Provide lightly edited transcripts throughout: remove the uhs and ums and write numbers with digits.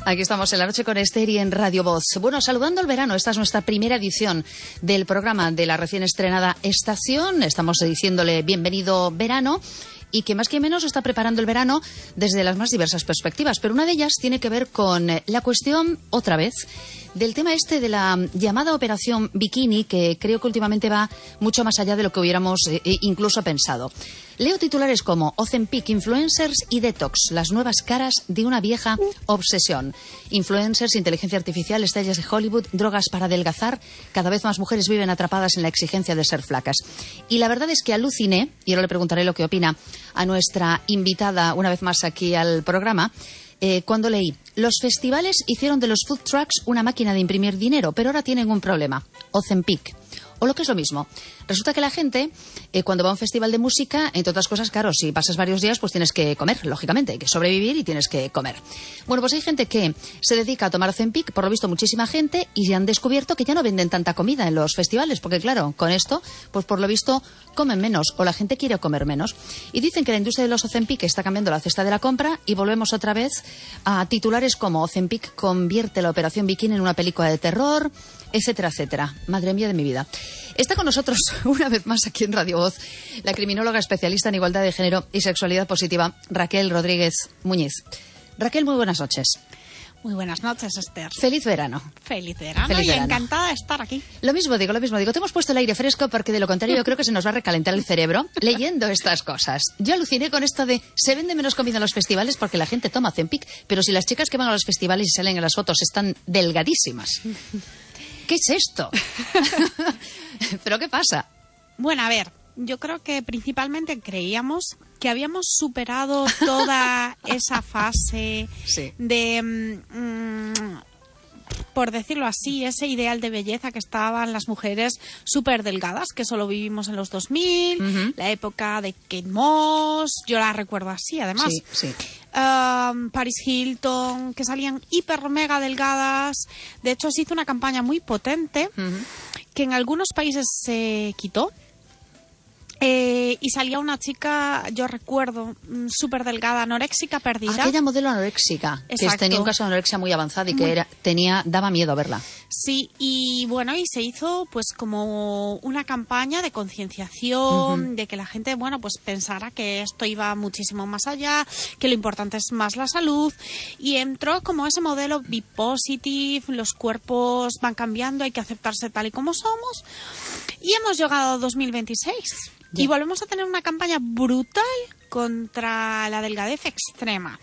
Aquí estamos en la noche con Esther y en Radio Voz. Bueno, saludando el verano, esta es nuestra primera edición del programa de la recién estrenada estación. Estamos diciéndole bienvenido verano y que más que menos está preparando el verano desde las más diversas perspectivas. Pero una de ellas tiene que ver con la cuestión, otra vez, del tema este de la llamada Operación Bikini, que creo que últimamente va mucho más allá de lo que hubiéramos incluso pensado. Leo titulares como Ozempic, influencers y detox, las nuevas caras de una vieja obsesión. Influencers, inteligencia artificial, estrellas de Hollywood, drogas para adelgazar. Cada vez más mujeres viven atrapadas en la exigencia de ser flacas. Y la verdad es que aluciné, y ahora le preguntaré lo que opina a nuestra invitada una vez más aquí al programa, cuando leí: los festivales hicieron de los food trucks una máquina de imprimir dinero, pero ahora tienen un problema: Ozempic. O lo que es lo mismo, resulta que la gente, cuando va a un festival de música, entre otras cosas, claro, si pasas varios días, pues tienes que comer, lógicamente, hay que sobrevivir y tienes que comer. Bueno, pues hay gente que se dedica a tomar Ozempic, por lo visto muchísima gente, y ya han descubierto que ya no venden tanta comida en los festivales, porque claro, con esto, pues por lo visto comen menos, o la gente quiere comer menos. Y dicen que la industria de los Ozempic está cambiando la cesta de la compra, y volvemos otra vez a titulares como Ozempic convierte la Operación Bikini en una película de terror, etcétera, etcétera. Madre mía de mi vida. Está con nosotros una vez más aquí en Radio Voz la criminóloga especialista en igualdad de género y sexualidad positiva, Raquel Rodríguez Muñiz. Raquel, muy buenas noches. Muy buenas noches, Esther. Feliz verano. Feliz verano. Feliz verano. Encantada de estar aquí. Lo mismo digo. Te hemos puesto el aire fresco porque de lo contrario yo creo que se nos va a recalentar el cerebro leyendo estas cosas. Yo aluciné con esto de se vende menos comida en los festivales porque la gente toma Ozempic, pero si las chicas que van a los festivales y salen en las fotos están delgadísimas. ¿Qué es esto? ¿Pero qué pasa? Bueno, a ver, yo creo que principalmente creíamos que habíamos superado toda esa fase sí. de, por decirlo así, ese ideal de belleza que estaban las mujeres súper delgadas, que solo vivimos en los 2000, la época de Kate Moss, yo la recuerdo así, además. Sí. Paris Hilton, que salían hiper mega delgadas. De hecho, se hizo una campaña muy potente que en algunos países se quitó. Y salía una chica, yo recuerdo, súper delgada, anoréxica, perdida. Aquella modelo anoréxica, exacto, que tenía un caso de anorexia muy avanzada y que daba miedo verla. Sí, y bueno, y se hizo pues como una campaña de concienciación, de que la gente, bueno, pues pensara que esto iba muchísimo más allá, que lo importante es más la salud, y entró como ese modelo B-positive, los cuerpos van cambiando, hay que aceptarse tal y como somos, y hemos llegado a 2026. Y volvemos a tener una campaña brutal contra la delgadez extrema.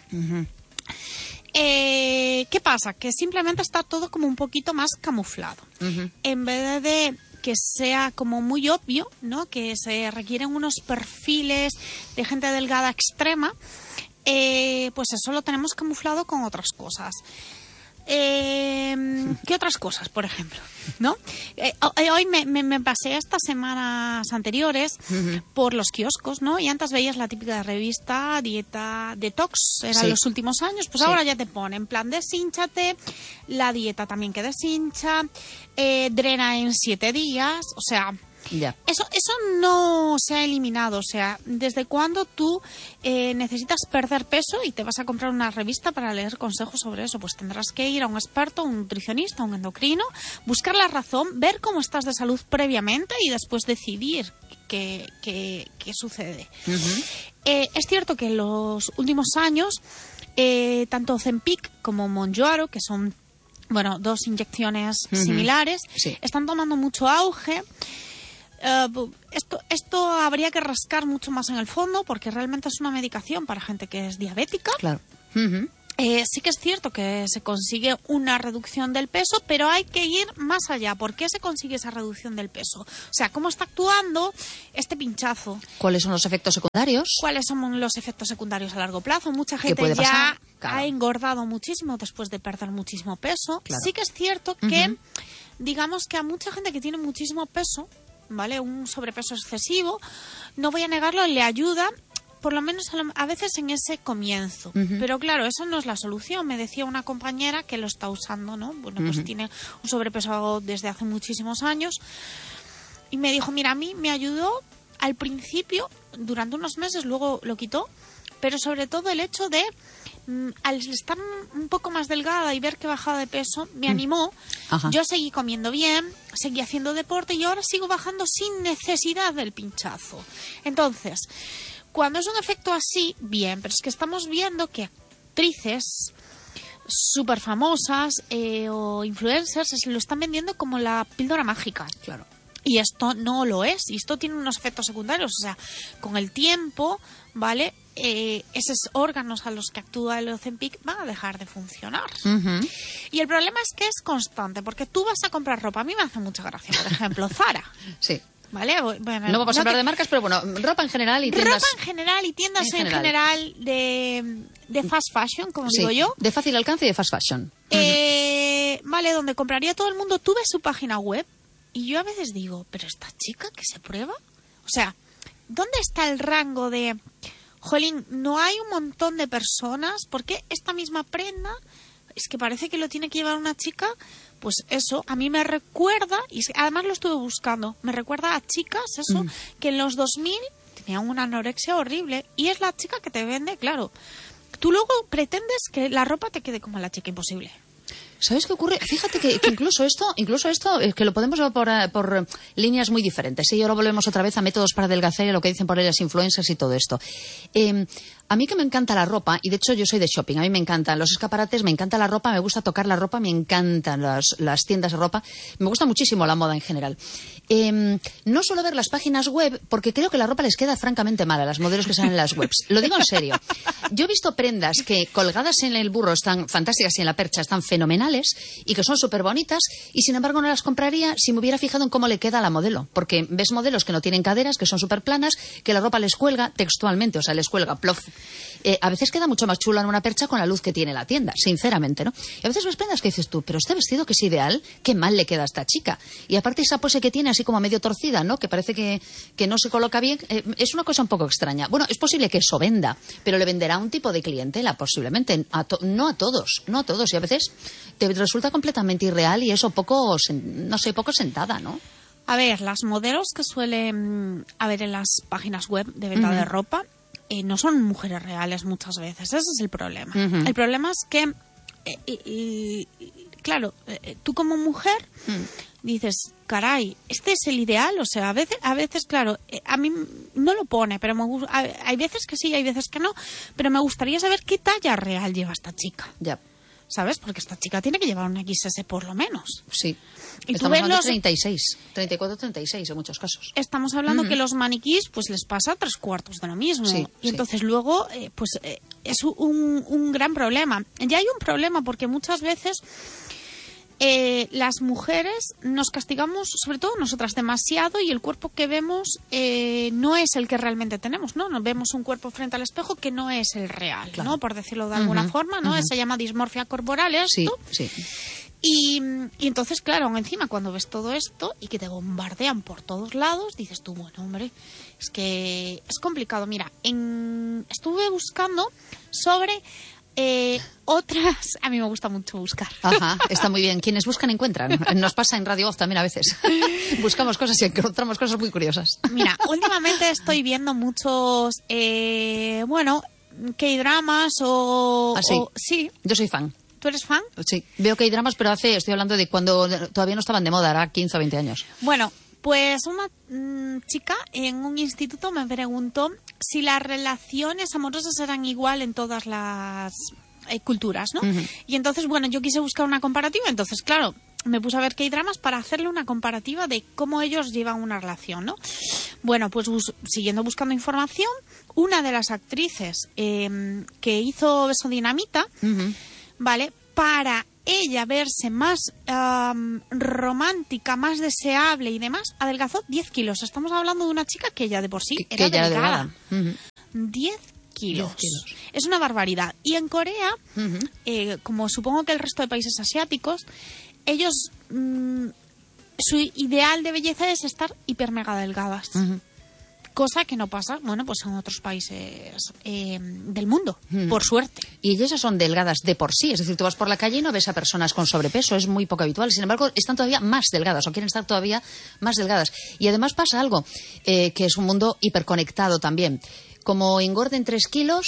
¿Qué pasa? Que simplemente está todo como un poquito más camuflado. En vez de que sea como muy obvio, ¿no? Que se requieren unos perfiles de gente delgada extrema, pues eso lo tenemos camuflado con otras cosas. ¿Qué otras cosas, por ejemplo? ¿No? Hoy me pasé estas semanas anteriores por los kioscos, ¿no? Y antes veías la típica revista Dieta Detox, eran los últimos años, pues ahora ya te ponen plan deshínchate, la dieta también que deshincha, drena en 7 días, o sea... Ya. Eso no se ha eliminado. O sea, ¿desde cuándo tú necesitas perder peso y te vas a comprar una revista para leer consejos sobre eso? Pues tendrás que ir a un experto, un nutricionista, un endocrino, buscar la razón, ver cómo estás de salud previamente y después decidir qué sucede. Es cierto que en los últimos años tanto Ozempic como Mounjaro, que son dos inyecciones similares, están tomando mucho auge. Esto habría que rascar mucho más en el fondo porque realmente es una medicación para gente que es diabética. Claro. Sí que es cierto que se consigue una reducción del peso, pero hay que ir más allá. ¿Por qué se consigue esa reducción del peso? O sea, ¿cómo está actuando este pinchazo? ¿Cuáles son los efectos secundarios? ¿Cuáles son los efectos secundarios a largo plazo? Mucha gente ya ha engordado muchísimo después de perder muchísimo peso. Claro. Sí que es cierto que, digamos que a mucha gente que tiene muchísimo peso, ¿vale? Un sobrepeso excesivo, no voy a negarlo, le ayuda, por lo menos a veces en ese comienzo. Pero claro, eso no es la solución. Me decía una compañera que lo está usando, ¿no? Bueno, pues tiene un sobrepeso desde hace muchísimos años. Y me dijo, mira, a mí me ayudó al principio, durante unos meses, luego lo quitó, pero sobre todo el hecho de al estar un poco más delgada y ver que he bajado de peso, me animó. Ajá. Yo seguí comiendo bien, seguí haciendo deporte y ahora sigo bajando sin necesidad del pinchazo. Entonces, cuando es un efecto así, bien, pero es que estamos viendo que actrices súper famosas o influencers se lo están vendiendo como la píldora mágica. Claro. Y esto no lo es, y esto tiene unos efectos secundarios. O sea, con el tiempo, ¿vale? Esos órganos a los que actúa el Ozempic van a dejar de funcionar. Uh-huh. Y el problema es que es constante, porque tú vas a comprar ropa. A mí me hace mucha gracia, por ejemplo, Zara. Sí. ¿Vale? Bueno, No vamos a hablar de marcas, pero bueno, ropa en general y tiendas... Ropa en general y tiendas en general de fast fashion, como digo yo. De fácil alcance y de fast fashion. Vale, donde compraría todo el mundo. Tú ves su página web y yo a veces digo, ¿pero esta chica que se prueba? O sea, ¿dónde está el rango de... Jolín, no hay un montón de personas, porque esta misma prenda es que parece que lo tiene que llevar una chica, pues eso, a mí me recuerda, y además lo estuve buscando, me recuerda a chicas, eso, que en los 2000 tenían una anorexia horrible, y es la chica que te vende, claro. Tú luego pretendes que la ropa te quede como la chica imposible. ¿Sabes qué ocurre? Fíjate que incluso esto es que lo podemos ver por líneas muy diferentes. Y ahora volvemos otra vez a métodos para adelgazar y a lo que dicen por ahí las influencers y todo esto. A mí que me encanta la ropa, y de hecho yo soy de shopping, a mí me encantan los escaparates, me encanta la ropa, me gusta tocar la ropa, me encantan las tiendas de ropa, me gusta muchísimo la moda en general. No suelo ver las páginas web porque creo que la ropa les queda francamente mal a las modelos que salen en las webs. Lo digo en serio. Yo he visto prendas que colgadas en el burro están fantásticas y en la percha están fenomenales y que son súper bonitas y sin embargo no las compraría si me hubiera fijado en cómo le queda a la modelo. Porque ves modelos que no tienen caderas, que son súper planas, que la ropa les cuelga textualmente, o sea, les cuelga plof. A veces queda mucho más chula en una percha con la luz que tiene la tienda, sinceramente, ¿no? Y a veces ves prendas que dices tú, pero este vestido que es ideal, qué mal le queda a esta chica. Y aparte esa pose que tiene así como medio torcida, ¿no? Que parece que no se coloca bien, es una cosa un poco extraña. Bueno, es posible que eso venda, pero le venderá a un tipo de clientela, posiblemente. No a todos. Y a veces te resulta completamente irreal y eso poco sentada, ¿no? A ver, las modelos que suelen haber en las páginas web de venta de ropa no son mujeres reales muchas veces. Ese es el problema. El problema es que, claro, tú como mujer dices, caray, este es el ideal. O sea, a veces claro, a mí no lo pone, pero hay veces que sí, hay veces que no. Pero me gustaría saber qué talla real lleva esta chica. Ya. ¿Sabes? Porque esta chica tiene que llevar un XS por lo menos. Sí. Y estamos hablando de 36, 34, 36 en muchos casos. Estamos hablando que los maniquís pues les pasa 3/4 de lo mismo. Sí, y entonces luego es un gran problema. Ya hay un problema porque muchas veces las mujeres nos castigamos, sobre todo nosotras, demasiado y el cuerpo que vemos no es el que realmente tenemos, ¿no? Nos vemos un cuerpo frente al espejo que no es el real, claro, ¿no? Por decirlo de alguna forma, ¿no? Se llama dismorfia corporal esto. Sí. Y entonces, claro, encima cuando ves todo esto y que te bombardean por todos lados, dices tú, bueno, hombre, es que es complicado. Mira, estuve buscando sobre otras... A mí me gusta mucho buscar. Ajá, está muy bien. Quienes buscan encuentran. Nos pasa en Radio Voz también a veces. Buscamos cosas y encontramos cosas muy curiosas. Mira, últimamente estoy viendo muchos, K-dramas o... ¿Ah, sí? Sí. Yo soy fan. ¿Tú eres fan? Sí, veo que hay dramas, pero estoy hablando de cuando todavía no estaban de moda, era 15 o 20 años. Bueno, pues una chica en un instituto me preguntó si las relaciones amorosas eran igual en todas las culturas, ¿no? Y entonces, bueno, yo quise buscar una comparativa, entonces, claro, me puse a ver que hay dramas para hacerle una comparativa de cómo ellos llevan una relación, ¿no? Bueno, pues siguiendo buscando información, una de las actrices que hizo Beso Dinamita, ¿vale? Para ella verse más romántica, más deseable y demás, adelgazó 10 kilos. Estamos hablando de una chica que ya de por sí era delgada. 10 kilos. Es una barbaridad. Y en Corea, como supongo que el resto de países asiáticos, ellos, su ideal de belleza es estar hiper mega delgadas. Cosa que no pasa, bueno, pues en otros países del mundo, por suerte. Y ellas son delgadas de por sí, es decir, tú vas por la calle y no ves a personas con sobrepeso, es muy poco habitual. Sin embargo, están todavía más delgadas o quieren estar todavía más delgadas. Y además pasa algo, que es un mundo hiperconectado también. Como engorden 3 kilos,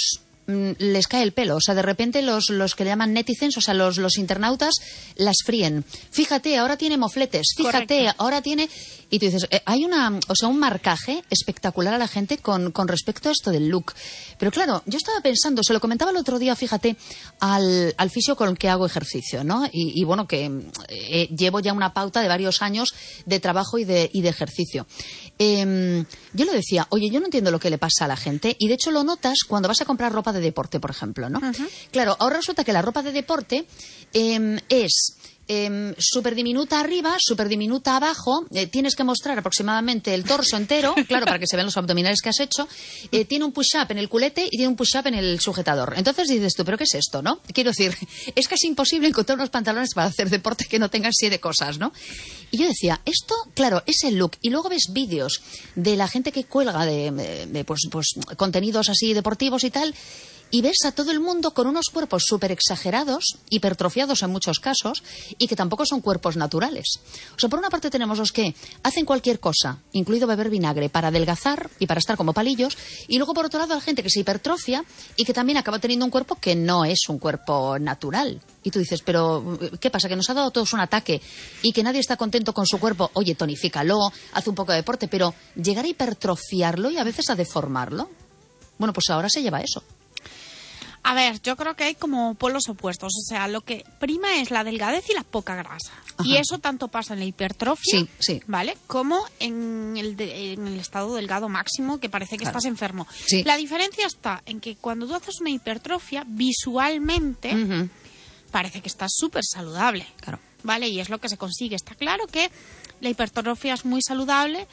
les cae el pelo. O sea, de repente los que le llaman netizens, o sea, los internautas, las fríen. Fíjate, ahora tiene mofletes. Fíjate, correcto, ahora tiene... Y tú dices, hay un marcaje espectacular a la gente con respecto a esto del look. Pero claro, yo estaba pensando, se lo comentaba el otro día, fíjate, al fisio con el que hago ejercicio, ¿no? Y bueno, que llevo ya una pauta de varios años de trabajo y de ejercicio. Yo le decía, oye, yo no entiendo lo que le pasa a la gente, y de hecho lo notas cuando vas a comprar ropa de deporte, por ejemplo, ¿no? Uh-huh. Claro, ahora resulta que la ropa de deporte es súper diminuta arriba, súper diminuta abajo, tienes que mostrar aproximadamente el torso entero, claro, para que se vean los abdominales que has hecho, tiene un push-up en el culete y tiene un push-up en el sujetador. Entonces dices tú, ¿pero qué es esto, no? Quiero decir, es casi imposible encontrar unos pantalones para hacer deporte que no tengan 7 cosas, ¿no? Y yo decía, esto, claro, es el look. Y luego ves vídeos de la gente que cuelga de contenidos así deportivos y tal, y ves a todo el mundo con unos cuerpos súper exagerados, hipertrofiados en muchos casos, y que tampoco son cuerpos naturales. O sea, por una parte tenemos los que hacen cualquier cosa, incluido beber vinagre, para adelgazar y para estar como palillos, y luego por otro lado hay gente que se hipertrofia y que también acaba teniendo un cuerpo que no es un cuerpo natural. Y tú dices, pero ¿qué pasa? ¿Que nos ha dado a todos un ataque y que nadie está contento con su cuerpo? Oye, tonifícalo, haz un poco de deporte, pero llegar a hipertrofiarlo y a veces a deformarlo. Bueno, pues ahora se lleva eso. A ver, yo creo que hay como polos opuestos. O sea, lo que prima es la delgadez y la poca grasa. Ajá. Y eso tanto pasa en la hipertrofia, sí. ¿Vale? Como en el estado delgado máximo, que parece que estás enfermo. Sí. La diferencia está en que cuando tú haces una hipertrofia, visualmente parece que estás súper saludable. Claro. ¿Vale? Y es lo que se consigue. Está claro que la hipertrofia es muy saludable.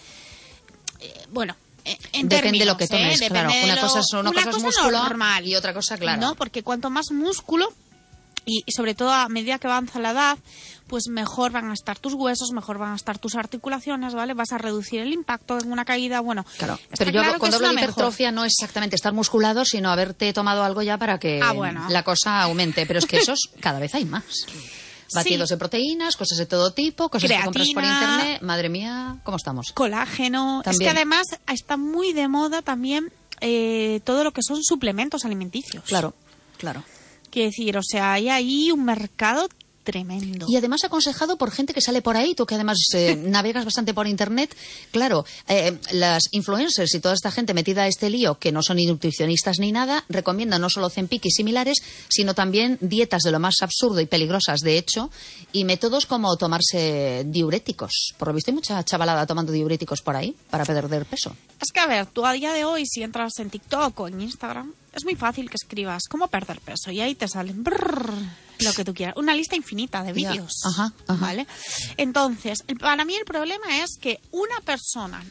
Depende de lo que tomes, claro. Una cosa es músculo normal y otra cosa, claro. No, porque cuanto más músculo, y sobre todo a medida que avanza la edad, pues mejor van a estar tus huesos, mejor van a estar tus articulaciones, ¿vale? Vas a reducir el impacto en una caída, bueno. Claro, pero yo cuando hablo de hipertrofia no es exactamente estar musculado, sino haberte tomado algo ya para que la cosa aumente. Pero es que esos cada vez hay más. Batidos de proteínas, cosas de todo tipo, cosas creatina, que compras por internet. Madre mía, ¿cómo estamos? Colágeno. También. Es que además está muy de moda también todo lo que son suplementos alimenticios. Claro. Quiero decir, o sea, hay ahí un mercado tremendo. Y además aconsejado por gente que sale por ahí, tú que además navegas bastante por internet. Claro, las influencers y toda esta gente metida a este lío, que no son ni nutricionistas ni nada, recomiendan no solo Ozempic y similares, sino también dietas de lo más absurdo y peligrosas, de hecho, y métodos como tomarse diuréticos. Por lo visto hay mucha chavalada tomando diuréticos por ahí para perder peso. Es que, a ver, tú a día de hoy, si entras en TikTok o en Instagram, es muy fácil que escribas cómo perder peso y ahí te salen lo que tú quieras. Una lista infinita de vídeos. Ajá. ¿Vale? Entonces, para mí el problema es que una persona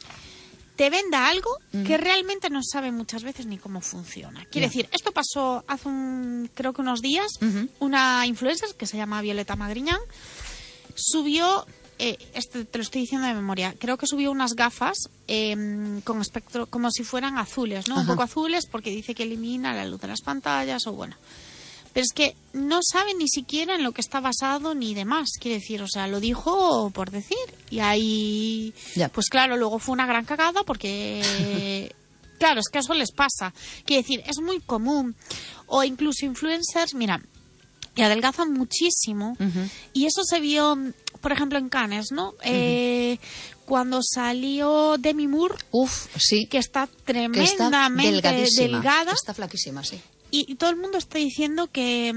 te venda algo que realmente no sabe muchas veces ni cómo funciona. Quiere decir, esto pasó hace creo que unos días. Una influencer que se llama Violeta Magriñán subió... te lo estoy diciendo de memoria. Creo que subió unas gafas con espectro como si fueran azules, ¿no? Un poco azules porque dice que elimina la luz de las pantallas o bueno. Pero es que no sabe ni siquiera en lo que está basado ni demás. Quiere decir, o sea, lo dijo por decir. Y ahí, pues claro, luego fue una gran cagada porque... claro, es que eso les pasa. Quiere decir, es muy común. O incluso influencers, mira, que adelgazan muchísimo. Y eso se vio... Por ejemplo, en Cannes, ¿no? Cuando salió Demi Moore, que está tremendamente delgada. Está flaquísima, sí. Y todo el mundo está diciendo que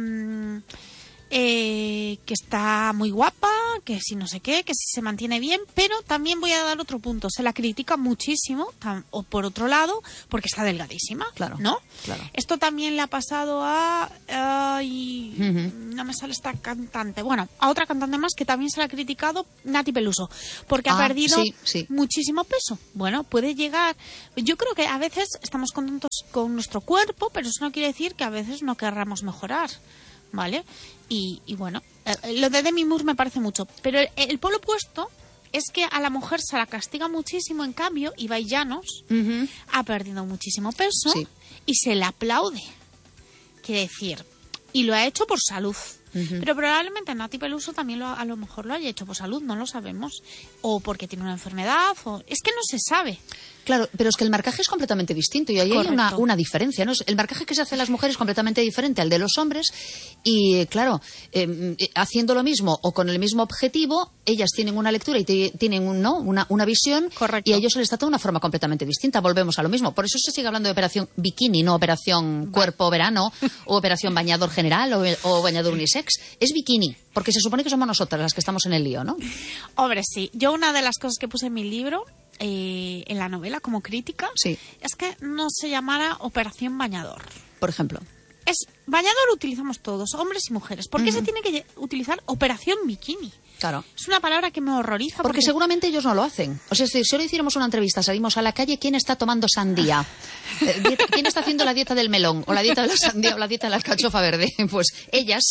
está muy guapa, que si no sé qué, que si se mantiene bien, pero también voy a dar otro punto. Se la critica muchísimo, o por otro lado, porque está delgadísima, ¿no? Claro. Esto también le ha pasado a... no me sale esta cantante. Bueno, a otra cantante más que también se la ha criticado, Nati Peluso, porque ha perdido muchísimo peso. Bueno, puede llegar... Yo creo que a veces estamos contentos con nuestro cuerpo, pero eso no quiere decir que a veces no querramos mejorar. ¿Vale? Y bueno, lo de Demi Moore me parece mucho. Pero el polo opuesto es que a la mujer se la castiga muchísimo, en cambio, Ibai Llanos ha perdido muchísimo peso y se le aplaude. Quiere decir, y lo ha hecho por salud. Pero probablemente Nati Peluso también a lo mejor lo haya hecho por salud, no lo sabemos. O porque tiene una enfermedad, o es que no se sabe. Claro, pero es que el marcaje es completamente distinto y ahí hay una diferencia, ¿no? El marcaje que se hace a las mujeres es completamente diferente al de los hombres y, claro, haciendo lo mismo o con el mismo objetivo, ellas tienen una lectura y tienen una visión. Correcto. Y a ellos se les trata de una forma completamente distinta. Volvemos a lo mismo. Por eso se sigue hablando de operación bikini, no operación cuerpo verano o operación bañador general o bañador unisex. Es bikini, porque se supone que somos nosotras las que estamos en el lío, ¿no? Hombre, sí. Yo una de las cosas que puse en mi libro, en la novela como crítica, es que no se llamara Operación Bañador. Por ejemplo. Bañador utilizamos todos, hombres y mujeres. ¿Por qué se tiene que utilizar Operación Bikini? Claro. Es una palabra que me horroriza. Porque seguramente ellos no lo hacen. O sea, si solo hiciéramos una entrevista, salimos a la calle, ¿quién está tomando sandía? ¿Quién está haciendo la dieta del melón? O la dieta de la sandía o la dieta de la alcachofa verde. Pues ellas.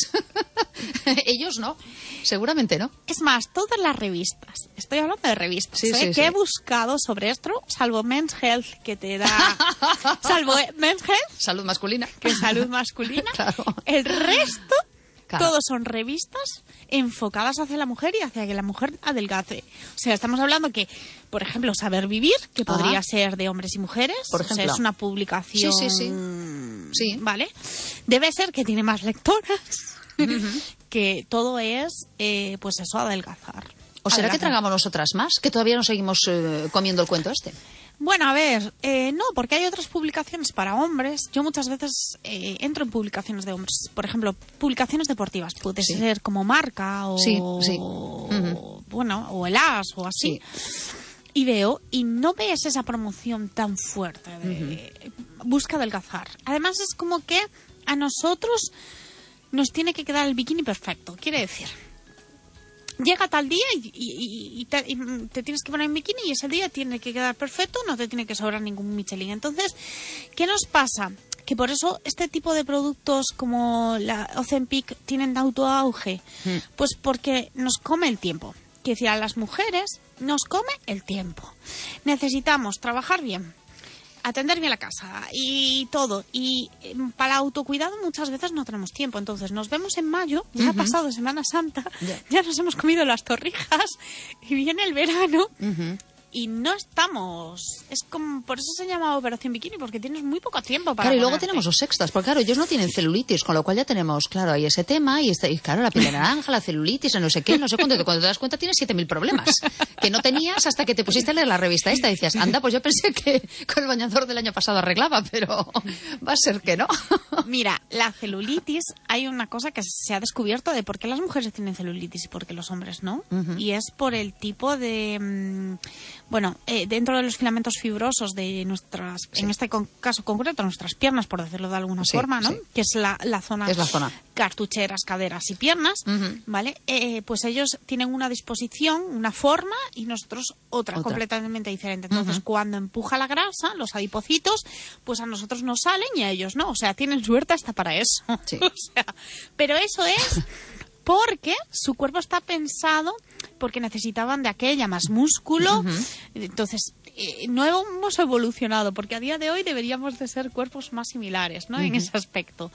Ellos no. Seguramente no. Es más, todas las revistas. Estoy hablando de revistas. Que he buscado sobre esto, salvo Men's Health, que te da... salvo Men's Health. Salud masculina. Que es salud masculina. Claro. El resto... Claro. Todos son revistas enfocadas hacia la mujer y hacia que la mujer adelgace. O sea, estamos hablando que, por ejemplo, Saber Vivir, que podría ser de hombres y mujeres, por ejemplo. O sea, es una publicación... Sí. ¿Vale? Debe ser que tiene más lectoras, que todo es, pues eso, adelgazar. ¿O será que tragamos nosotras más? Que todavía no seguimos comiendo el cuento este. Bueno, a ver, no, porque hay otras publicaciones para hombres. Yo muchas veces entro en publicaciones de hombres. Por ejemplo, publicaciones deportivas. Puede ser como Marca o bueno, o el As o así. Y veo, y no ves esa promoción tan fuerte de busca adelgazar. Además es como que a nosotros nos tiene que quedar el bikini perfecto. Quiere decir... Llega tal día y te tienes que poner en bikini y ese día tiene que quedar perfecto, no te tiene que sobrar ningún Michelin. Entonces, ¿qué nos pasa? Que por eso este tipo de productos como la Ozempic tienen tanto auge. Pues porque nos come el tiempo. Que decir, a las mujeres nos come el tiempo. Necesitamos trabajar bien, atender bien la casa y todo. Y para el autocuidado muchas veces no tenemos tiempo. Entonces nos vemos en mayo, ya ha pasado Semana Santa, ya nos hemos comido las torrijas y viene el verano y no estamos... Es como, por eso se llama Operación Bikini, porque tienes muy poco tiempo para Claro, y luego ponerte. tenemos los extras, porque claro, ellos no tienen celulitis, con lo cual ya tenemos, claro, ahí ese tema, y claro, la piel de naranja, la celulitis, el no sé qué, no sé cuánto, cuando te das cuenta tienes 7.000 problemas, que no tenías hasta que te pusiste a leer la revista esta, y decías, anda, pues yo pensé que con el bañador del año pasado arreglaba, pero va a ser que no. Mira, la celulitis, hay una cosa que se ha descubierto de por qué las mujeres tienen celulitis y por qué los hombres no, y es por el tipo de... dentro de los filamentos fibrosos de nuestras, en este caso concreto, nuestras piernas, por decirlo de alguna forma, ¿no? Que es la zona, cartucheras, caderas y piernas, ¿vale? Pues ellos tienen una disposición, una forma y nosotros otra. Completamente diferente. Entonces, cuando empuja la grasa, los adipocitos, pues a nosotros nos salen y a ellos no. O sea, tienen suerte hasta para eso. Sí. O sea, pero eso es... porque su cuerpo está pensado porque necesitaban de aquella más músculo. Entonces, no hemos evolucionado, porque a día de hoy deberíamos de ser cuerpos más similares, ¿no? En ese aspecto.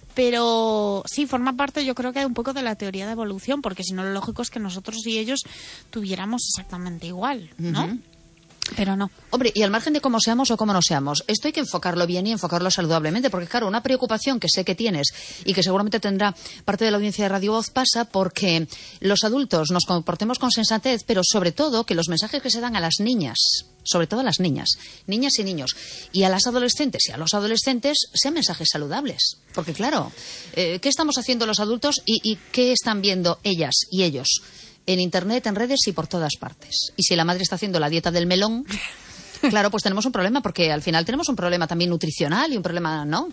Pero sí, forma parte, yo creo que un poco de la teoría de evolución, porque si no, lo lógico es que nosotros y ellos tuviéramos exactamente igual, ¿no? Pero no. Hombre, y al margen de cómo seamos o cómo no seamos, esto hay que enfocarlo bien y enfocarlo saludablemente, porque claro, una preocupación que sé que tienes y que seguramente tendrá parte de la audiencia de Radio Voz pasa porque los adultos nos comportemos con sensatez, pero sobre todo que los mensajes que se dan a las niñas, sobre todo a las niñas y niños, y a las adolescentes y a los adolescentes sean mensajes saludables. Porque claro, ¿qué estamos haciendo los adultos y qué están viendo ellas y ellos? En Internet, en redes y por todas partes. Y si la madre está haciendo la dieta del melón, claro, pues tenemos un problema, porque al final tenemos un problema también nutricional y un problema, ¿no?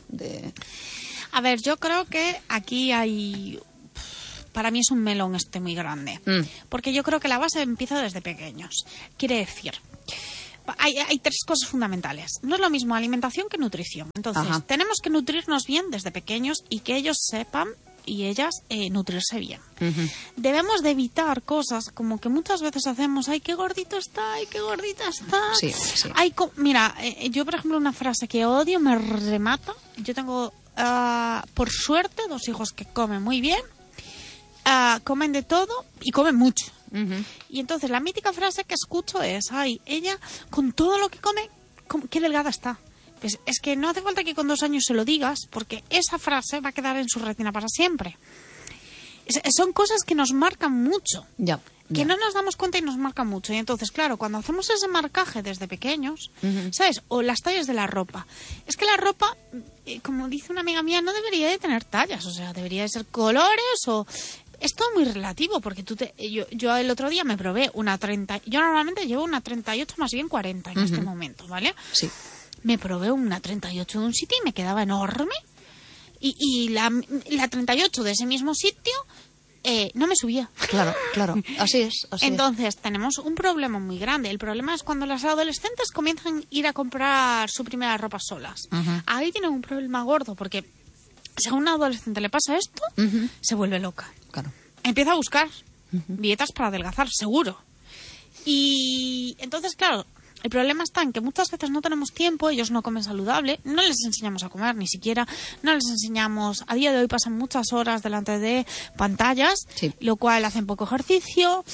A ver, yo creo que aquí hay... Para mí es un melón muy grande. Porque yo creo que la base empieza desde pequeños. Quiere decir... Hay tres cosas fundamentales. No es lo mismo alimentación que nutrición. Entonces, tenemos que nutrirnos bien desde pequeños y que ellos sepan... y ellas nutrirse bien. Debemos de evitar cosas como que muchas veces hacemos, ¡ay, qué gordito está! ¡Ay, qué gordita está! Sí. Mira, yo por ejemplo una frase que odio, me remata. Yo tengo, por suerte, 2 hijos que comen muy bien comen de todo y comen mucho. Ujú. Y entonces la mítica frase que escucho es, ay, ella con todo lo que come, qué delgada está. Pues es que no hace falta que con 2 años se lo digas, porque esa frase va a quedar en su retina para siempre. Son cosas que nos marcan mucho. Ya. Que no nos damos cuenta y nos marcan mucho. Y entonces, claro, cuando hacemos ese marcaje desde pequeños, ¿sabes? O las tallas de la ropa. Es que la ropa, como dice una amiga mía, no debería de tener tallas. O sea, debería de ser colores o... Es todo muy relativo, porque yo el otro día me probé una 30... Yo normalmente llevo una 38, más bien 40 en este momento, ¿vale? Sí. Me probé una 38 de un sitio y me quedaba enorme. Y la 38 de ese mismo sitio... no me subía. Claro, así es. Entonces, tenemos un problema muy grande. El problema es cuando las adolescentes comienzan a ir a comprar su primera ropa solas. Ahí tienen un problema gordo, porque si a una adolescente le pasa esto, se vuelve loca. Claro. Empieza a buscar dietas para adelgazar, seguro. Y entonces, claro, el problema está en que muchas veces no tenemos tiempo, ellos no comen saludable, no les enseñamos a comer ni siquiera, no les enseñamos, a día de hoy pasan muchas horas delante de pantallas, sí. Lo cual hacen poco ejercicio.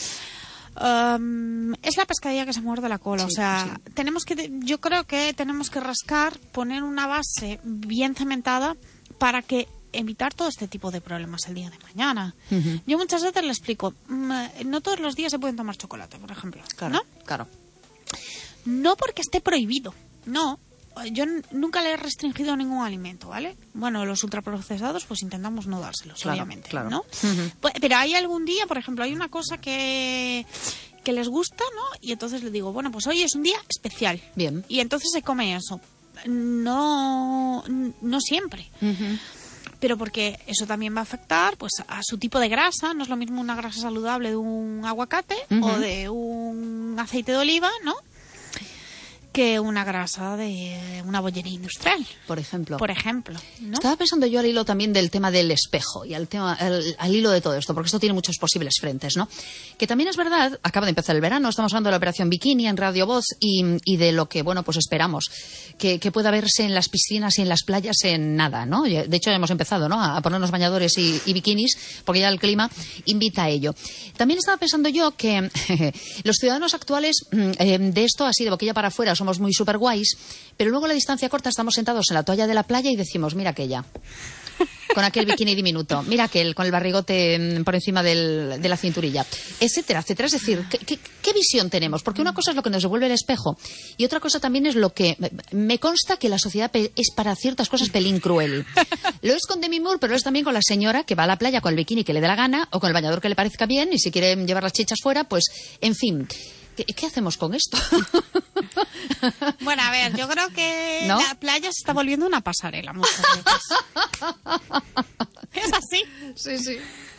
Es la pescadilla que se muerde la cola, sí, o sea, yo creo que tenemos que rascar, poner una base bien cementada para que evitar todo este tipo de problemas el día de mañana. Yo muchas veces le explico, no todos los días se pueden tomar chocolate, por ejemplo, claro, ¿no? Claro. No porque esté prohibido, no. Yo nunca le he restringido ningún alimento, ¿vale? Bueno, los ultraprocesados, pues intentamos no dárselos, claro, obviamente, claro. ¿No? Pero hay algún día, por ejemplo, hay una cosa que les gusta, ¿no? Y entonces le digo, bueno, pues hoy es un día especial. Bien. Y entonces se come eso. No siempre. Pero porque eso también va a afectar pues a su tipo de grasa. No es lo mismo una grasa saludable de un aguacate o de un aceite de oliva, ¿no? Que una grasa de una bollería industrial. Por ejemplo. ¿No? Estaba pensando yo al hilo también del tema del espejo y al hilo de todo esto, porque esto tiene muchos posibles frentes, ¿no? Que también es verdad, acaba de empezar el verano, estamos hablando de la operación Bikini en Radio Voz y de lo que, bueno, pues esperamos que pueda verse en las piscinas y en las playas en nada, ¿no? De hecho, hemos empezado, ¿no? A ponernos bañadores y bikinis, porque ya el clima invita a ello. También estaba pensando yo que los ciudadanos actuales de esto, así de boquilla para afuera, somos muy super guays, pero luego a la distancia corta estamos sentados en la toalla de la playa y decimos, mira aquella, con aquel bikini diminuto, mira aquel, con el barrigote por encima de la cinturilla, etcétera, etcétera. Es decir, ¿qué visión tenemos? Porque una cosa es lo que nos devuelve el espejo y otra cosa también es lo que... Me consta que la sociedad es para ciertas cosas pelín cruel. Lo es con Demi Moore, pero es también con la señora que va a la playa con el bikini que le dé la gana o con el bañador que le parezca bien y si quiere llevar las chichas fuera, pues, en fin... ¿Qué hacemos con esto? Bueno, a ver, yo creo que ¿no? La playa se está volviendo una pasarela muchas veces. Es así. Sí.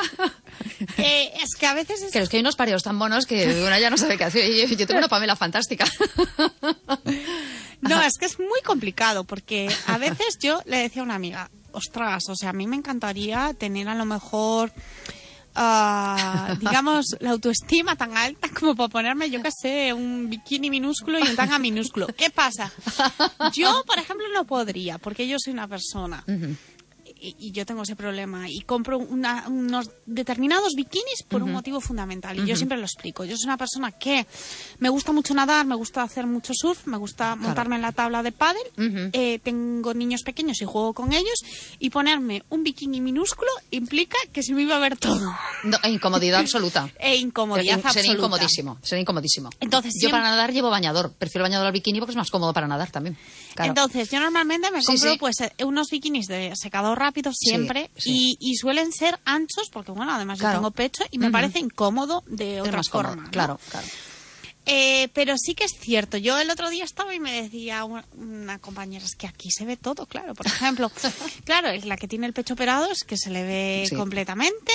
Es que a veces... Es que hay unos pareos tan monos que una ya no sabe qué hacer. Yo tengo una Pamela fantástica. No, es que es muy complicado porque a veces yo le decía a una amiga, ostras, o sea, a mí me encantaría tener a lo mejor... digamos, la autoestima tan alta como para ponerme, yo qué sé, un bikini minúsculo y un tanga minúsculo. ¿Qué pasa? Yo, por ejemplo, no podría, porque yo soy una persona y yo tengo ese problema y compro unos determinados bikinis por un motivo fundamental y yo siempre lo explico. Yo soy una persona que me gusta mucho nadar, me gusta hacer mucho surf, me gusta montarme en la tabla de pádel, tengo niños pequeños y juego con ellos y ponerme un bikini minúsculo implica que se me iba a ver todo. No, incomodidad absoluta. Incomodidad absoluta. Sería incomodísimo. Entonces, yo para nadar llevo bañador, prefiero bañador al bikini porque es más cómodo para nadar también. Claro. Entonces, yo normalmente me compro pues unos bikinis de secador rápido siempre y suelen ser anchos porque, bueno, además yo tengo pecho y me parece incómodo de otra forma. ¿no? Claro. Pero sí que es cierto. Yo el otro día estaba y me decía una compañera, es que aquí se ve todo, claro. Por ejemplo, claro, es la que tiene el pecho operado, es que se le ve completamente.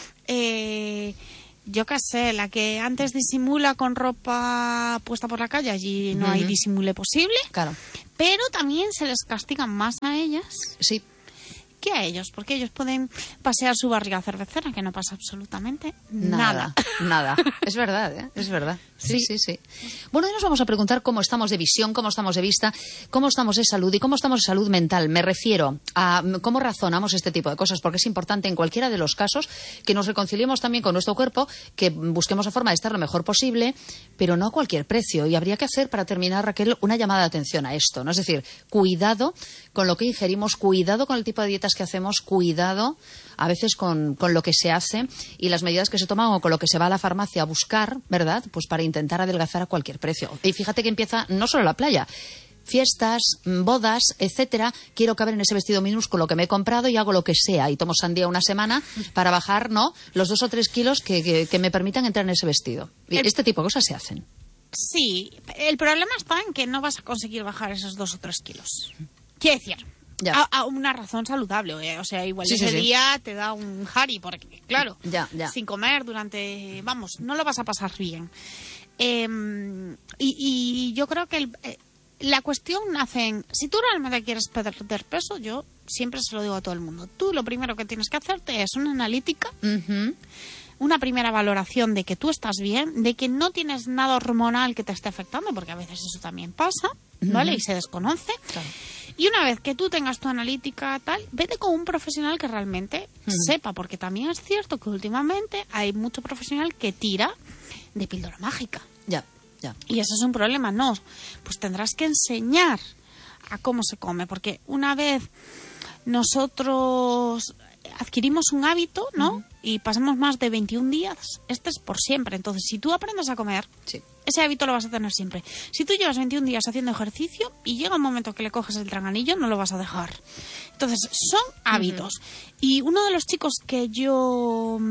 Yo qué sé, la que antes disimula con ropa puesta por la calle, allí no hay disimule posible. Claro. Pero también se les castigan más a ellas. Sí. ¿qué a ellos? Porque ellos pueden pasear su barriga cervecera, que no pasa absolutamente nada. Nada. Es verdad, ¿eh? Es verdad. Sí. Bueno, hoy nos vamos a preguntar cómo estamos de visión, cómo estamos de vista, cómo estamos de salud y cómo estamos de salud mental. Me refiero a cómo razonamos este tipo de cosas, porque es importante en cualquiera de los casos que nos reconciliemos también con nuestro cuerpo, que busquemos la forma de estar lo mejor posible, pero no a cualquier precio. Y habría que hacer, para terminar, Raquel, una llamada de atención a esto, ¿no? Es decir, cuidado con lo que ingerimos, cuidado con el tipo de dietas que hacemos, cuidado a veces con lo que se hace y las medidas que se toman o con lo que se va a la farmacia a buscar, ¿verdad? Pues para intentar adelgazar a cualquier precio. Y fíjate que empieza no solo la playa, fiestas, bodas, etcétera. Quiero caber en ese vestido minúsculo que me he comprado y hago lo que sea y tomo sandía una semana para bajar, ¿no?, los 2 o 3 kilos que me permitan entrar en ese vestido. Este tipo de cosas se hacen. Sí, el problema está en que no vas a conseguir bajar esos 2 o 3 kilos. Quiero decir, a una razón saludable, o sea, igual ese día te da un jari, porque claro, sin comer durante, no lo vas a pasar bien. Y yo creo que la cuestión nace en, si tú realmente quieres perder peso, yo siempre se lo digo a todo el mundo, tú lo primero que tienes que hacerte es una analítica, una primera valoración de que tú estás bien, de que no tienes nada hormonal que te esté afectando, porque a veces eso también pasa, ¿vale? Y se desconoce. Claro. Y una vez que tú tengas tu analítica tal, vete con un profesional que realmente sepa, porque también es cierto que últimamente hay mucho profesional que tira de píldora mágica. Ya. Y eso es un problema, no. Pues tendrás que enseñar a cómo se come, porque una vez nosotros adquirimos un hábito, ¿no? Y pasamos más de 21 días, este es por siempre. Entonces, si tú aprendes a comer, ese hábito lo vas a tener siempre. Si tú llevas 21 días haciendo ejercicio y llega un momento que le coges el traganillo, no lo vas a dejar. Entonces, son hábitos. Y uno de los chicos que yo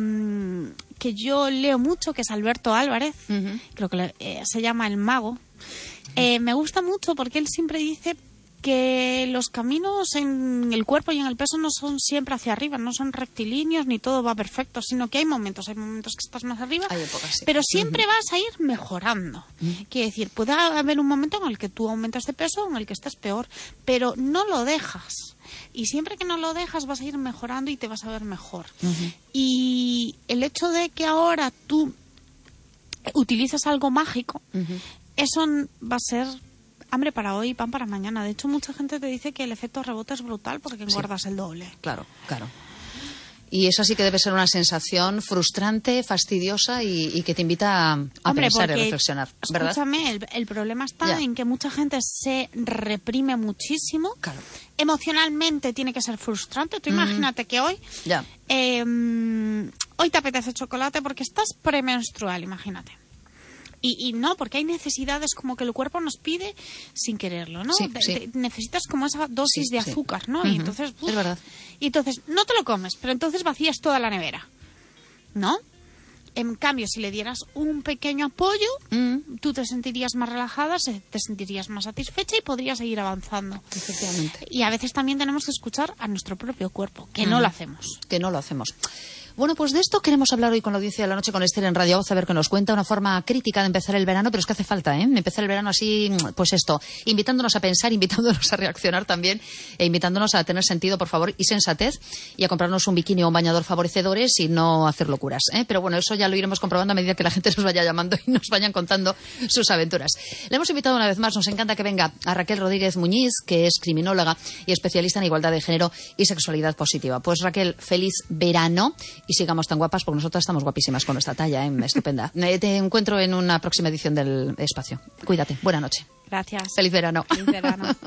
leo mucho, que es Alberto Álvarez, creo que se llama El Mago, me gusta mucho porque él siempre dice que los caminos en el cuerpo y en el peso no son siempre hacia arriba, no son rectilíneos ni todo va perfecto, sino que hay momentos que estás más arriba, hay épocas, sí, pero siempre vas a ir mejorando. Quiere decir, puede haber un momento en el que tú aumentas de peso o en el que estés peor, pero no lo dejas. Y siempre que no lo dejas vas a ir mejorando y te vas a ver mejor. Y el hecho de que ahora tú utilizas algo mágico, eso va a ser hambre para hoy y pan para mañana. De hecho, mucha gente te dice que el efecto rebote es brutal porque engordas el doble. Claro. Y eso sí que debe ser una sensación frustrante, fastidiosa y que te invita a pensar y a reflexionar, ¿verdad? Escúchame, el problema está en que mucha gente se reprime muchísimo. Claro. Emocionalmente tiene que ser frustrante. Tú imagínate que hoy hoy te apetece chocolate porque estás premenstrual, imagínate. Y no, porque hay necesidades como que el cuerpo nos pide sin quererlo, ¿no? Necesitas como esa dosis de azúcar, ¿no? Y entonces, es verdad. Y entonces no te lo comes, pero entonces vacías toda la nevera, ¿no? En cambio, si le dieras un pequeño apoyo, tú te sentirías más relajada, te sentirías más satisfecha y podrías seguir avanzando. Efectivamente. Y a veces también tenemos que escuchar a nuestro propio cuerpo, que no lo hacemos. Bueno, pues de esto queremos hablar hoy con la audiencia de la noche con Esther en Radio Voz, a ver qué nos cuenta, una forma crítica de empezar el verano, pero es que hace falta, empezar el verano así, pues esto, invitándonos a pensar, invitándonos a reaccionar también, e invitándonos a tener sentido, por favor, y sensatez, y a comprarnos un bikini o un bañador favorecedores y no hacer locuras, Pero bueno, eso ya lo iremos comprobando a medida que la gente nos vaya llamando y nos vayan contando sus aventuras. Le hemos invitado una vez más, nos encanta que venga a Raquel Rodríguez Muñiz, que es criminóloga y especialista en igualdad de género y sexualidad positiva. Pues Raquel, feliz verano. Y sigamos tan guapas, porque nosotras estamos guapísimas con nuestra talla, estupenda. Te encuentro en una próxima edición del Espacio. Cuídate. Buena noche. Gracias. Feliz verano. Feliz verano.